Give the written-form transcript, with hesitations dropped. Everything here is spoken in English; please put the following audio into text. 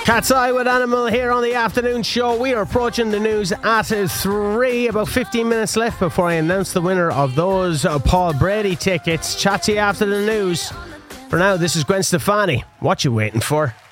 Cat's Eye with Animal here on the afternoon show. We are approaching the news at 3. About 15 minutes left before I announce the winner of those Paul Brady tickets. Chat to you after the news. For now, this is Gwen Stefani. What you waiting for?